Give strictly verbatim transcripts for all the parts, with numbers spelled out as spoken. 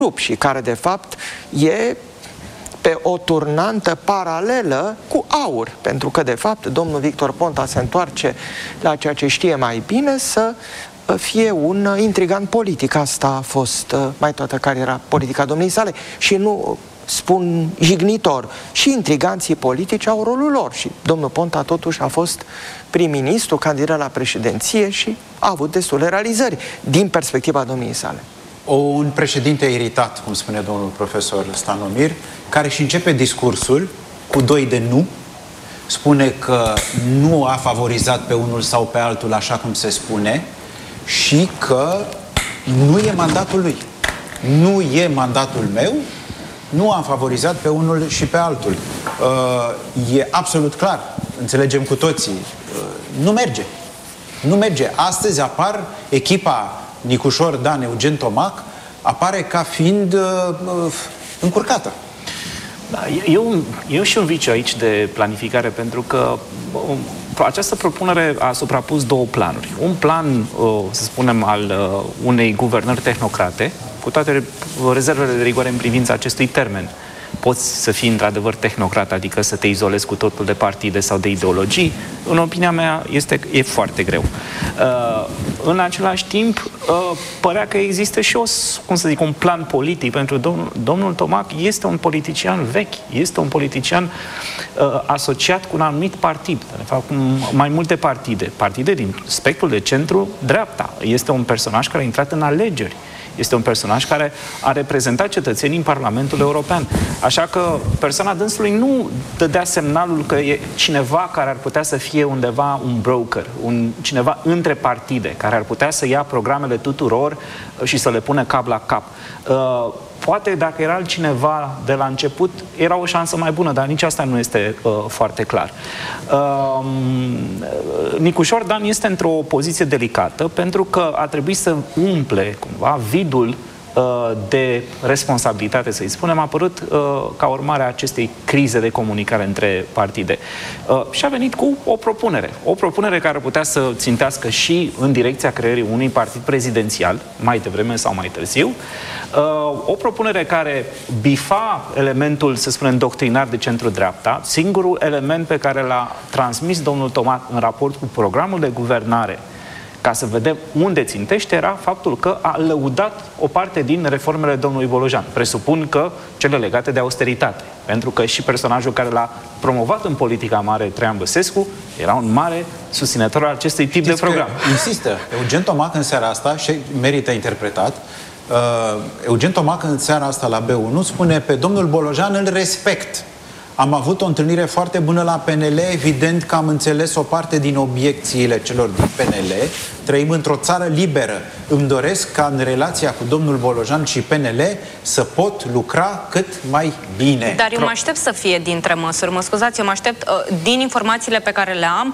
grup și care de fapt e pe o turnantă paralelă cu AUR, pentru că de fapt domnul Victor Ponta se întoarce la ceea ce știe mai bine, să fie un intrigant politic. Asta a fost mai toată cariera politica domniei sale și nu spun jignitor. Și intriganții politici au rolul lor și domnul Ponta totuși a fost prim-ministru, candidat la președinție și a avut destule realizări din perspectiva domniei sale. O, un președinte iritat, cum spune domnul profesor Stanomir, care și începe discursul cu doi de nu, spune că nu a favorizat pe unul sau pe altul așa cum se spune și că nu e mandatul lui. Nu e mandatul meu, nu am favorizat pe unul și pe altul. Uh, e absolut clar, înțelegem cu toții, uh, nu merge. Nu merge. Astăzi apar echipa Nicușor Dan, Eugen Tomac, apare ca fiind uh, uh, încurcată. Da, eu, eu și un viciu aici de planificare, pentru că um, această propunere a suprapus două planuri. Un plan, uh, să spunem, al uh, unei guvernări tehnocrate, cu toate rezervele de rigoare în privința acestui termen. Poți să fii într-adevăr tehnocrat, adică să te izolezi cu totul de partide sau de ideologii. În opinia mea este, e foarte greu. Uh, în același timp, uh, părea că există și o, cum să zic, un plan politic, pentru domnul, domnul Tomac este un politician vechi, este un politician uh, asociat cu un anumit partid, de fapt cu mai multe partide, partide din spectrul de centru-dreapta. Este un personaj care a intrat în alegeri. Este un personaj care a reprezentat cetățenii în Parlamentul European. Așa că persoana dânsului nu dădea semnalul că e cineva care ar putea să fie undeva un broker, un, cineva între partide, care ar putea să ia programele tuturor și să le pună cap la cap. Uh, Poate dacă era altcineva de la început, era o șansă mai bună, dar nici asta nu este uh, foarte clar. Uh, Nicușor Dan este într-o poziție delicată pentru că a trebuit să umple cumva vidul uh, de responsabilitate, să-i spunem, a apărut uh, ca urmare a acestei crize de comunicare între partide. Uh, și a venit cu o propunere. O propunere care putea să țintească și în direcția creării unui partid prezidențial, mai devreme sau mai târziu. Uh, o propunere care bifa elementul, să spunem, doctrinar de centru-dreapta. Singurul element pe care l-a transmis domnul Tomac în raport cu programul de guvernare, ca să vedem unde țintește, era faptul că a lăudat o parte din reformele domnului Bolojan. Presupun că cele legate de austeritate. Pentru că și personajul care l-a promovat în politica mare, Traian Băsescu, era un mare susținător al acestui tip Știți de program. Insistă Eugen Tomac în seara asta și merită interpretat. Uh, Eugen Tomac în seara asta la B unu spune: pe domnul Bolojan îl respect. Am avut o întâlnire foarte bună la P N L, evident că am înțeles o parte din obiecțiile celor din P N L. Trăim într-o țară liberă. Îmi doresc ca în relația cu domnul Bolojan și P N L să pot lucra cât mai bine. Dar eu mă aștept să fie dintre măsuri. Mă scuzați, eu mă aștept, uh, din informațiile pe care le am,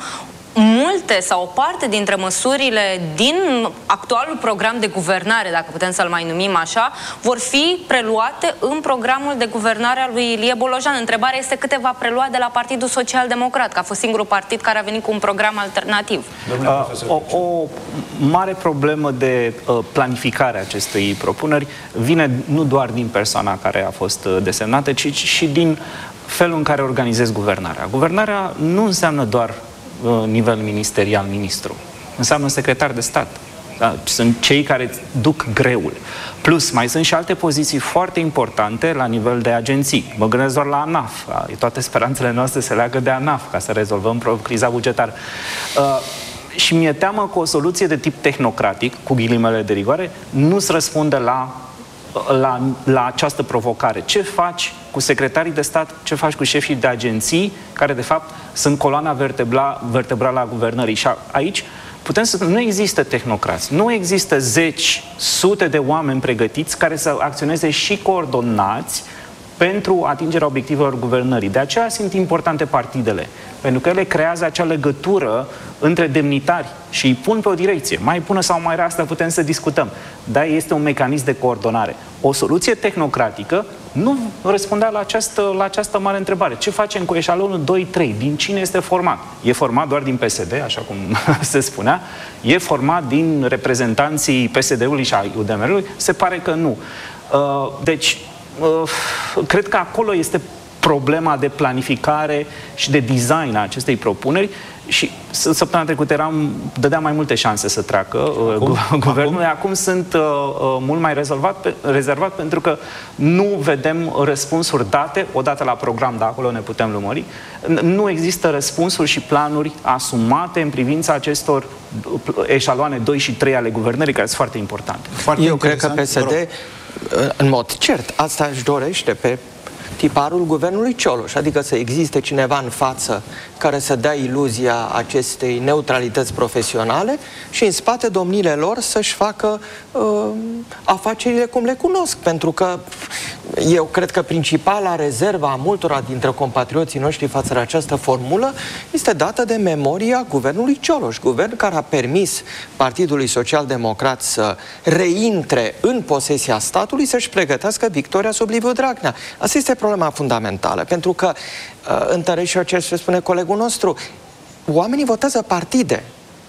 multe sau o parte dintre măsurile din actualul program de guvernare, dacă putem să-l mai numim așa, vor fi preluate în programul de guvernare al lui Ilie Bolojan. Întrebarea este câte va prelua de la Partidul Social Democrat, că a fost singurul partid care a venit cu un program alternativ. Uh, o, o mare problemă de uh, planificare a acestei propuneri vine nu doar din persoana care a fost uh, desemnată, ci și din felul în care organizezi guvernarea. Guvernarea nu înseamnă doar nivel ministerial, ministru. Înseamnă secretar de stat. Da? Sunt cei care duc greul. Plus, mai sunt și alte poziții foarte importante la nivel de agenții. Mă gândesc doar la ANAF. Toate speranțele noastre se leagă de ANAF ca să rezolvăm criza bugetară. Uh, și mi-e teamă că o soluție de tip tehnocratic, cu ghilimele de rigoare, nu-ți răspunde la La, la această provocare. Ce faci cu secretarii de stat, ce faci cu șefii de agenții, care de fapt sunt coloana vertebra, vertebrală a guvernării. Și a, aici putem să... Nu există tehnocrați, nu există zeci, sute de oameni pregătiți care să acționeze și coordonați pentru atingerea obiectivelor guvernării. De aceea sunt importante partidele, pentru că ele creează acea legătură între demnitari și îi pun pe o direcție. Mai bună sau mai rea, asta putem să discutăm. Dar este un mecanism de coordonare. O soluție tehnocratică nu răspundea la această, la această mare întrebare. Ce facem cu eșalonul doi trei? Din cine este format? E format doar din P S D, așa cum se spunea? E format din reprezentanții P S D-ului și a U D M R-ului? Se pare că nu. Deci, cred că acolo este problema de planificare și de design a acestei propuneri și săptămâna trecută eram, dădeam mai multe șanse să treacă acum, guvernul, acum, acum sunt uh, mult mai rezervat, pe, rezervat pentru că nu vedem răspunsuri date, odată la program, dar acolo ne putem lămuri, nu există răspunsuri și planuri asumate în privința acestor eșaloane doi și trei ale guvernării, care sunt foarte importante. Foarte Eu cred că P S D, în mod cert, asta își dorește pe tiparul guvernului Cioloș, adică să existe cineva în față care să dea iluzia acestei neutralități profesionale și în spate domnile lor să-și facă uh, afacerile cum le cunosc, pentru că eu cred că principala rezervă a multora dintre compatrioții noștri față de această formulă este dată de memoria guvernului Cioloș, guvern care a permis Partidului Social-Democrat să reintre în posesia statului, să-și pregătească victoria sub Liviu Dragnea. Asta este problema fundamentală, pentru că uh, întăresc și ce spune colegul nostru, oamenii votează partide.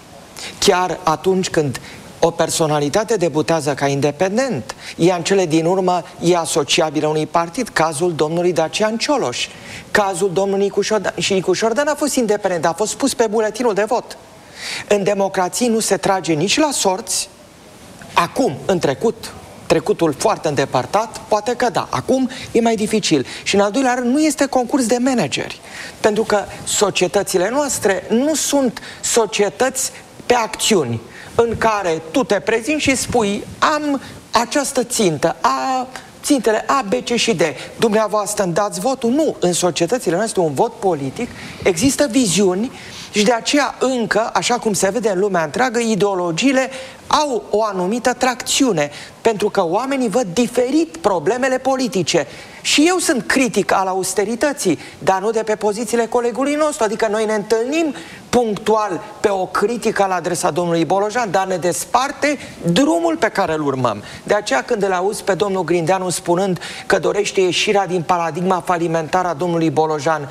Chiar atunci când o personalitate debutează ca independent, ea în cele din urmă e asociabilă unui partid. Cazul domnului Dacian Cioloș, cazul domnului Nicu Șordan. Și Nicu Șordan a fost independent, a fost pus pe buletinul de vot. În democrații nu se trage nici la sorți. Acum, în trecut, trecutul foarte îndepărtat, poate că da. Acum e mai dificil. Și în al doilea rând, nu este concurs de manageri. Pentru că societățile noastre nu sunt societăți pe acțiuni, în care tu te prezinți și spui am această țintă, a, țintele A, B, C și D. Dumneavoastră îmi dați votul? Nu. În societățile noastre un vot politic, există viziuni și de aceea încă, așa cum se vede în lumea întreagă, ideologiile au o anumită tracțiune, pentru că oamenii văd diferit problemele politice. Și eu sunt critic al austerității, dar nu de pe pozițiile colegului nostru, adică noi ne întâlnim punctual pe o critică la adresa domnului Bolojan, dar ne desparte drumul pe care îl urmăm. De aceea când îl auzi pe domnul Grindeanu spunând că dorește ieșirea din paradigma falimentară a domnului Bolojan,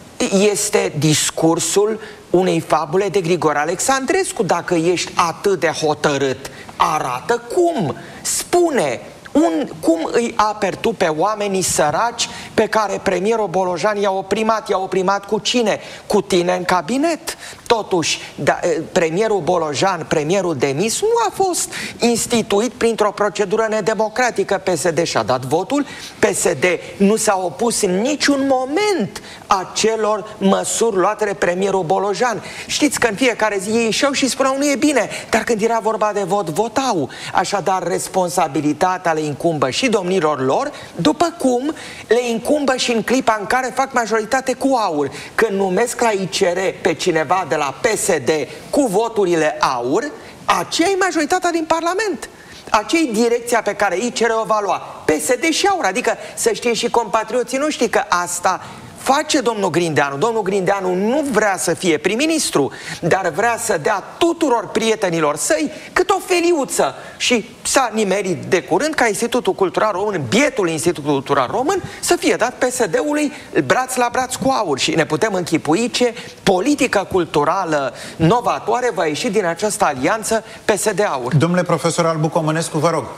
este discursul unei fabule de Grigore Alexandrescu. Dacă ești atât de hotărât, arată cum, spune un, cum îi aperi tu pe oamenii săraci pe care premierul Bolojan i-a oprimat. I-a oprimat cu cine? Cu tine în cabinet. Totuși, da, premierul Bolojan, premierul demis, nu a fost instituit printr-o procedură nedemocratică. P S D și-a dat votul, P S D nu s-a opus în niciun moment acelor măsuri luate de premierul Bolojan. Știți că în fiecare zi ei ieșeau și spuneau nu e bine, dar când era vorba de vot, votau. Așadar, responsabilitatea le incumbă și domnilor lor, după cum le incumbă și în clipa în care fac majoritate cu aur. Când numesc la I C R pe cineva de la P S D cu voturile aur, aceea e majoritatea din Parlament. Aceea e direcția pe care I C R o va lua. P S D și aur, adică să știe și compatrioții noștri că asta face domnul Grindeanu. Domnul Grindeanu nu vrea să fie prim-ministru, dar vrea să dea tuturor prietenilor săi cât o feliuță. Și s-a nimerit de curând ca Institutul Cultural Român, bietul Institutul Cultural Român, să fie dat P S D-ului braț la braț cu aur. Și ne putem închipui ce politică culturală novatoare va ieși din această alianță P S D-aur. Domnule profesor Albu Comănescu, vă rog.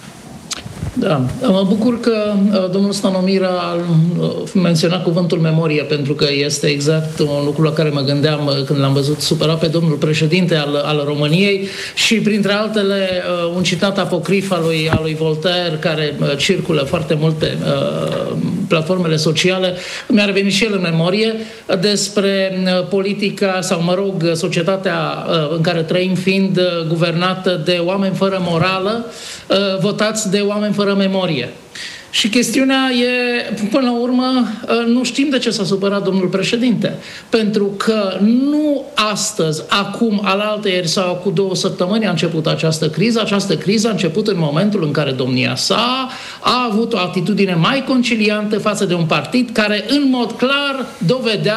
Da, mă bucur că uh, domnul Stanomir a uh, menționat cuvântul memorie, pentru că este exact un lucru la care mă gândeam uh, când l-am văzut supărat pe domnul președinte al, al României și, printre altele, uh, un citat apocrif al lui, al lui Voltaire, care uh, circulă foarte multe uh, platformele sociale, mi-a revenit și el în memorie, uh, despre uh, politica, sau mă rog, societatea uh, în care trăim fiind uh, guvernată de oameni fără morală, uh, votați de oameni fără memorie. Și chestiunea e, până la urmă, nu știm de ce s-a supărat domnul președinte. Pentru că nu astăzi, acum, alaltăieri sau cu două săptămâni a început această criză. Această criză a început în momentul în care domnia sa a avut o atitudine mai conciliantă față de un partid care, în mod clar, dovedea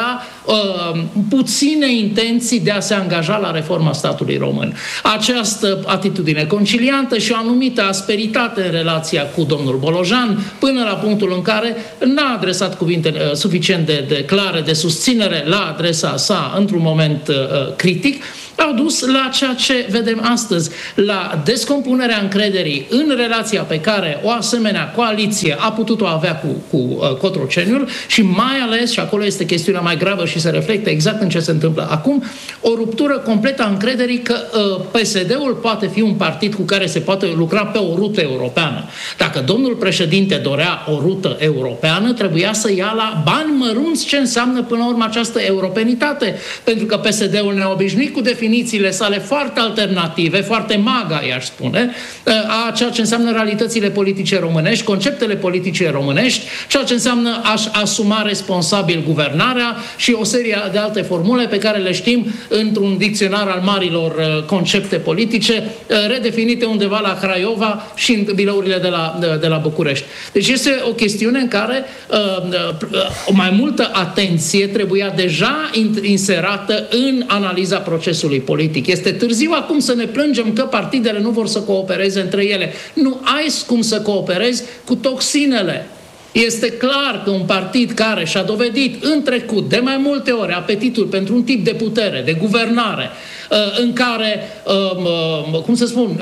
uh, puține intenții de a se angaja la reforma statului român. Această atitudine conciliantă și o anumită asperitate în relația cu domnul Bolojan, până la punctul în care n-a adresat cuvinte uh, suficient de, de clare de susținere la adresa sa într-un moment uh, critic, au dus la ceea ce vedem astăzi, la descompunerea încrederii în relația pe care o asemenea coaliție a putut-o avea cu, cu uh, Cotroceniul și mai ales, și acolo este chestiunea mai gravă și se reflectă exact în ce se întâmplă acum, o ruptură completă a încrederii că uh, P S D-ul poate fi un partid cu care se poate lucra pe o rută europeană. Dacă domnul președinte dorea o rută europeană, trebuia să ia la bani mărunți ce înseamnă până la urmă această europenitate, pentru că P S D-ul ne-a obișnuit cu definițiile sale foarte alternative, foarte maga, i-aș spune, a ceea ce înseamnă realitățile politice românești, conceptele politice românești, ceea ce înseamnă a-și asuma responsabil guvernarea și o serie de alte formule pe care le știm într-un dicționar al marilor concepte politice, redefinite undeva la Craiova și în bilourile de la, de la București. Deci este o chestiune în care o mai multă atenție trebuia deja inserată în analiza procesului politic. Este târziu acum să ne plângem că partidele nu vor să coopereze între ele. Nu ai cum să cooperezi cu toxinele. Este clar că un partid care și-a dovedit în trecut de mai multe ori apetitul pentru un tip de putere, de guvernare, în care, cum să spun,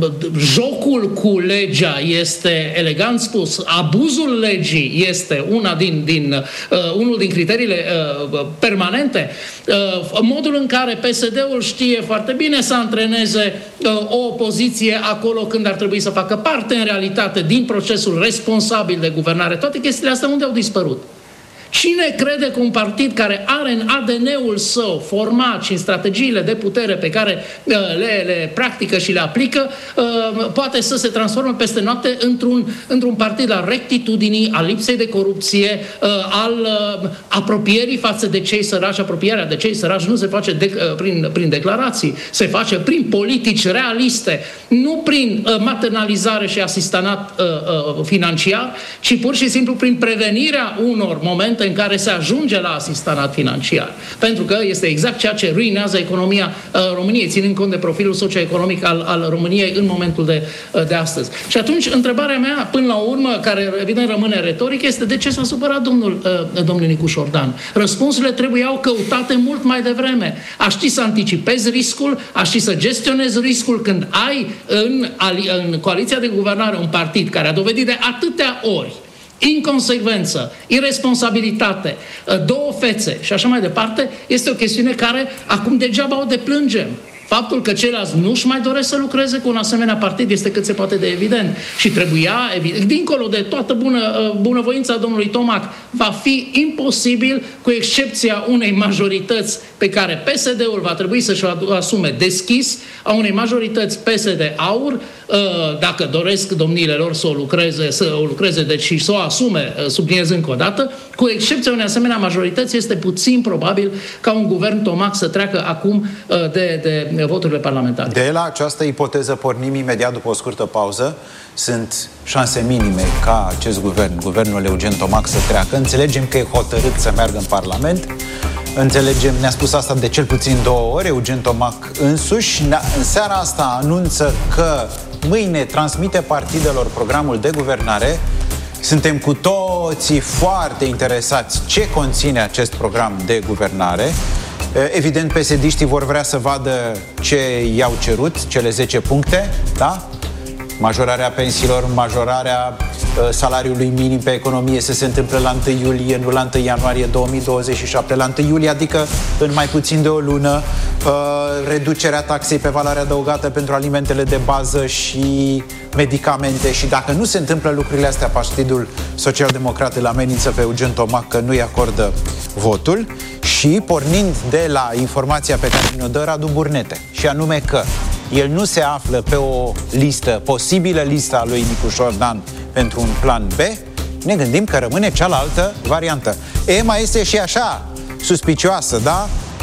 jocul cu legea este, elegant spus, abuzul legii este una din, din, unul din criteriile permanente, modul în care P S D-ul știe foarte bine să antreneze o opoziție acolo când ar trebui să facă parte în realitate din procesul responsabil de guvernare, toate chestiile astea unde au dispărut? Cine crede că un partid care are în A D N-ul său format și în strategiile de putere pe care uh, le, le practică și le aplică, uh, poate să se transforme peste noapte într-un, într-un partid al rectitudinii, al lipsei de corupție, uh, al uh, apropierii față de cei săraci? Apropierea de cei săraci nu se face de, uh, prin, prin declarații, se face prin politici realiste, nu prin uh, maternalizare și asistanat uh, uh, financiar, ci pur și simplu prin prevenirea unor momente în care se ajunge la asistanat financiar. Pentru că este exact ceea ce ruinează economia uh, României, ținând cont de profilul socioeconomic al, al României în momentul de, uh, de astăzi. Și atunci, întrebarea mea, până la urmă, care evident rămâne retoric, este de ce s-a supărat domnul, uh, domnul Nicu Șordan? Răspunsurile trebuiau căutate mult mai devreme. A ști să anticipezi riscul, a ști să gestionezi riscul când ai în, în coaliția de guvernare un partid care a dovedit de atâtea ori inconsecvență, irresponsabilitate, două fețe și așa mai departe, este o chestiune care acum degeaba o deplângem. Faptul că ceilalți nu-și mai doresc să lucreze cu un asemenea partid este cât se poate de evident. Și trebuia, evident, dincolo de toată bună, bunăvoința domnului Tomac, va fi imposibil, cu excepția unei majorități pe care P S D-ul va trebui să-și o asume deschis, a unei majorități P S D-Aur, dacă doresc domniile lor să o lucreze, să o lucreze deci și să o asume, subliniez încă o dată, cu excepția unei asemenea majorități, este puțin probabil ca un guvern Tomac să treacă acum de, de voturile parlamentare. De la această ipoteză pornim imediat după o scurtă pauză. Sunt șanse minime ca acest guvern, guvernul Eugen Tomac, să treacă. Înțelegem că e hotărât să meargă în Parlament. Înțelegem, ne-a spus asta de cel puțin două ori, Eugen Tomac însuși. În seara asta anunță că mâine transmite partidelor programul de guvernare. Suntem cu toții foarte interesați ce conține acest program de guvernare. Evident, P S D-știi vor vrea să vadă ce i-au cerut, cele zece puncte, da? Majorarea pensiilor, majorarea uh, salariului minim pe economie să se întâmple la întâi iulie, nu la întâi ianuarie două mii douăzeci și șapte, la întâi iulie, adică în mai puțin de o lună, uh, reducerea taxei pe valoare adăugată pentru alimentele de bază și medicamente. Și dacă nu se întâmplă lucrurile astea, Partidul Social-Democrat îl amenință pe Eugen Tomac că nu-i acordă votul. Și pornind de la informația pe care ne-o dă Radu Burnete, și anume că el nu se află pe o listă, posibilă listă a lui Nicu Șordan pentru un plan B, ne gândim că rămâne cealaltă variantă. E, mai este și așa suspicioasă, da?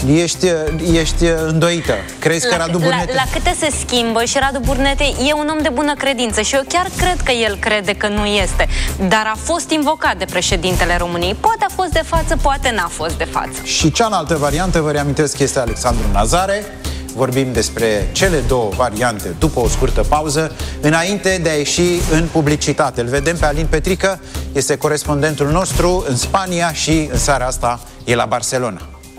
Ești, ești îndoită. Crezi că la, Radu Burnete... La, la câte se schimbă și Radu Burnete e un om de bună credință și eu chiar cred că el crede că nu este. Dar a fost invocat de președintele României. Poate a fost de față, poate n-a fost de față. Și cealaltă variantă, vă reamintesc, este Alexandru Nazare. Vorbim despre cele două variante după o scurtă pauză, înainte de a ieși în publicitate. Îl vedem pe Alin Petrică, este corespondentul nostru în Spania și în seara asta e la Barcelona.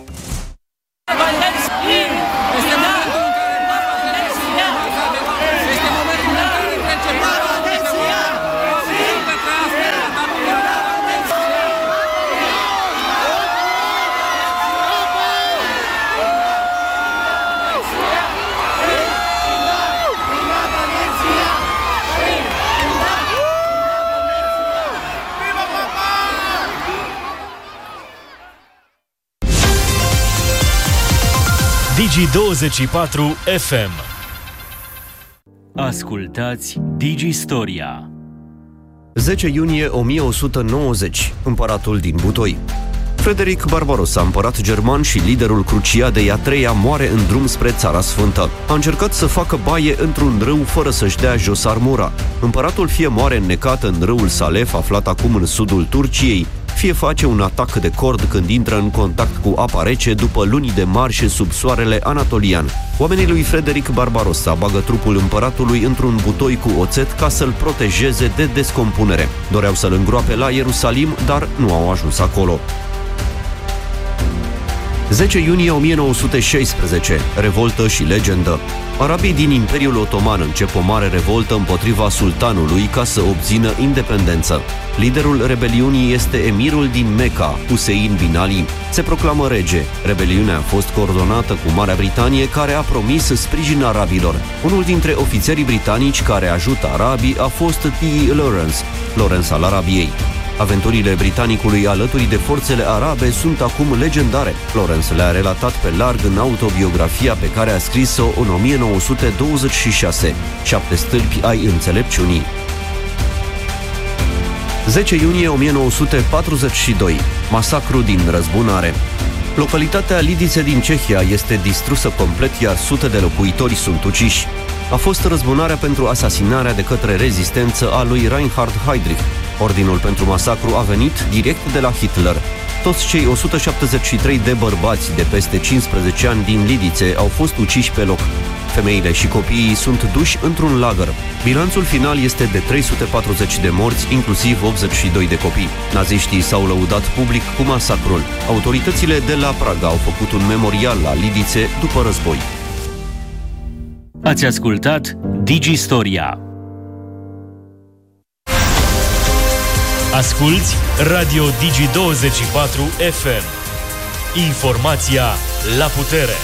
Digi douăzeci și patru F M. Ascultați Digi Storia. zece iunie o mie o sută nouăzeci. Împăratul din Butoi. Frederic Barbarossa, împărat german și liderul Cruciadei a treia, moare în drum spre Țara Sfântă. A încercat să facă baie într-un râu fără să-și dea jos armura. Împăratul fie moare înnecat în râul Salef, aflat acum în sudul Turciei, fie face un atac de cord când intră în contact cu apa rece după luni de marșe sub soarele anatolian. Oamenii lui Frederic Barbarossa bagă trupul împăratului într-un butoi cu oțet ca să-l protejeze de descompunere. Doreau să-l îngroape la Ierusalim, dar nu au ajuns acolo. zece iunie o mie nouă sute șaisprezece. Revoltă și legendă. Arabii din Imperiul Otoman încep o mare revoltă împotriva sultanului ca să obțină independență. Liderul rebeliunii este emirul din Mecca, Hussein bin Ali. Se proclamă rege. Rebeliunea a fost coordonată cu Marea Britanie, care a promis sprijin arabilor. Unul dintre ofițerii britanici care ajută arabii a fost T. Lawrence, Lawrence al Arabiei. Aventurile britanicului alături de forțele arabe sunt acum legendare. Lawrence le-a relatat pe larg în autobiografia pe care a scris-o în o mie nouă sute douăzeci și șase, Șapte stâlpi ai înțelepciunii. zece iunie o mie nouă sute patruzeci și doi. Masacru din Răzbunare. Localitatea Lidice din Cehia este distrusă complet, iar sute de locuitori sunt uciși. A fost răzbunarea pentru asasinarea de către rezistență a lui Reinhard Heydrich. Ordinul pentru masacru a venit direct de la Hitler. Toți cei o sută șaptezeci și trei de bărbați de peste cincisprezece ani din Lidice au fost uciși pe loc. Femeile și copiii sunt duși într-un lagăr. Bilanțul final este de trei sute patruzeci de morți, inclusiv optzeci și doi de copii. Naziștii s-au lăudat public cu masacrul. Autoritățile de la Praga au făcut un memorial la Lidice după război. Ați ascultat Digi Storia. Asculți Radio Digi douăzeci și patru F M. Informația la putere.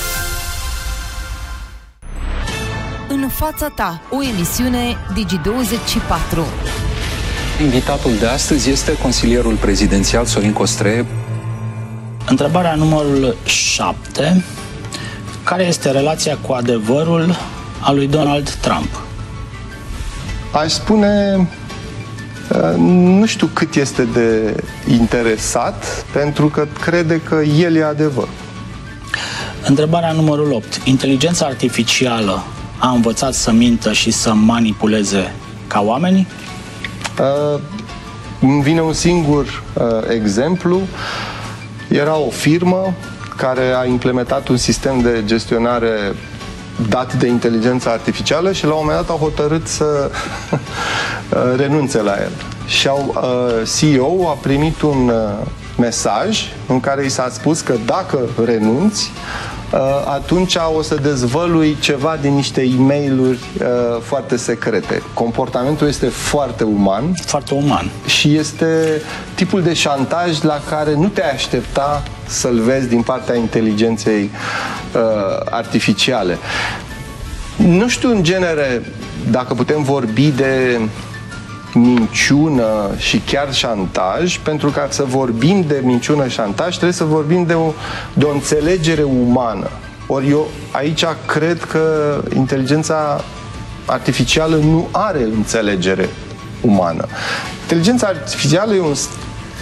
În fața ta, o emisiune Digi douăzeci și patru. Invitatul de astăzi este consilierul prezidențial Sorin Costre. Întrebarea numărul șapte. Care este relația cu adevărul a lui Donald Trump? Aș spune, nu știu cât este de interesat, pentru că crede că el e adevăr. Întrebarea numărul opt. Inteligența artificială a învățat să mintă și să manipuleze ca oamenii? Uh, îmi vine un singur uh, exemplu. Era o firmă care a implementat un sistem de gestionare dat de inteligență artificială și la un moment dat au hotărât să renunțe la el. Și au, uh, C E O a primit un uh, mesaj în care i s-a spus că dacă renunți, uh, atunci o să dezvălui ceva din niște e-mail-uri uh, foarte secrete. Comportamentul este foarte uman. Foarte uman. Și este tipul de șantaj la care nu te aștepta să-l vezi din partea inteligenței uh, artificiale. Nu știu, în genere, dacă putem vorbi de minciună și chiar șantaj, pentru ca să vorbim de minciună și șantaj, trebuie să vorbim de o, de o înțelegere umană. Ori eu aici cred că inteligența artificială nu are înțelegere umană. Inteligența artificială e un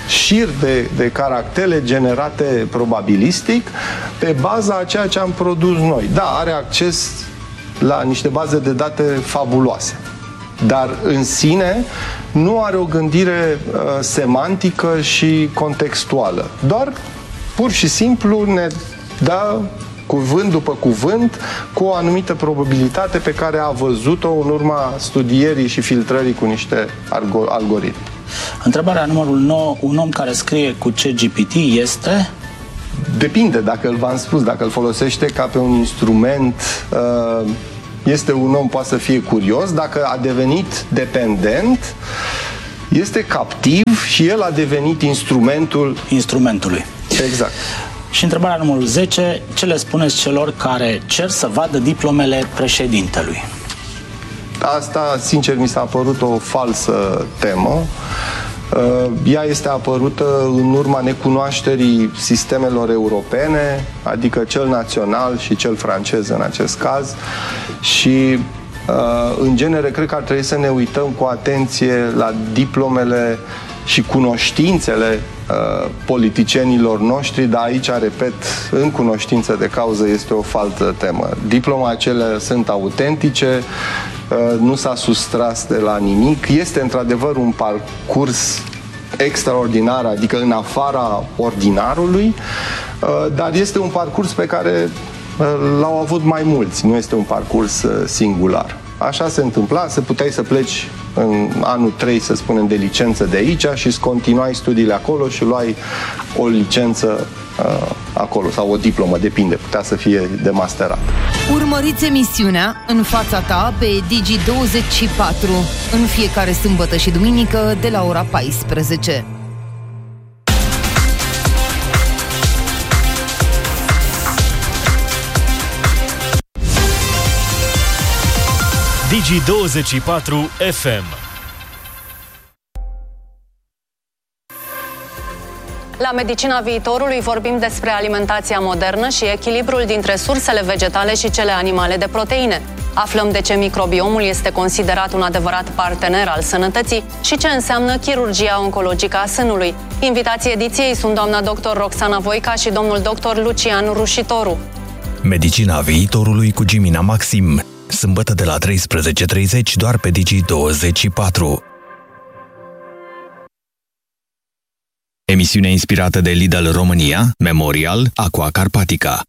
șir de, de caractere generate probabilistic pe baza a ceea ce am produs noi. Da, are acces la niște baze de date fabuloase, dar în sine nu are o gândire uh, semantică și contextuală. Doar, pur și simplu, ne dă cuvânt după cuvânt cu o anumită probabilitate pe care a văzut-o în urma studierii și filtrării cu niște algoritmi. Întrebarea numărul nouă, un om care scrie cu ChatGPT este? Depinde, dacă v-am spus, dacă îl folosește ca pe un instrument, este un om, poate să fie curios, dacă a devenit dependent, este captiv și el a devenit instrumentul instrumentului. Exact. Și întrebarea numărul zece, ce le spuneți celor care cer să vadă diplomele președintelui? Asta, sincer, mi s-a părut o falsă temă. Ea este apărută în urma necunoașterii sistemelor europene, adică cel național și cel francez în acest caz. Și, în genere, cred că ar trebui să ne uităm cu atenție la diplomele și cunoștințele politicienilor noștri, dar aici, repet, în cunoștință de cauză este o faltă temă. Diploma acelea sunt autentice, nu s-a sustras de la nimic. Este într-adevăr un parcurs extraordinar, adică în afara ordinarului, dar este un parcurs pe care l-au avut mai mulți, nu este un parcurs singular. Așa se întâmpla, să puteai să pleci în anul trei, să spunem, de licență de aici și îți continuai studiile acolo și luai o licență uh, acolo sau o diplomă, depinde, putea să fie de masterat. Urmăriți emisiunea În fața ta pe Digi douăzeci și patru în fiecare sâmbătă și duminică de la ora paisprezece. Digi douăzeci și patru F M. La Medicina Viitorului vorbim despre alimentația modernă și echilibrul dintre sursele vegetale și cele animale de proteine. Aflăm de ce microbiomul este considerat un adevărat partener al sănătății și ce înseamnă chirurgia oncologică a sânului. Invitații ediției sunt doamna doctor Roxana Voica și domnul doctor Lucian Rușitoru. Medicina Viitorului cu Gimina Maxim. Sâmbătă de la treisprezece și treizeci doar pe Digi douăzeci și patru. Emisiune inspirată de Lidl România, Memorial, Aqua Carpatica.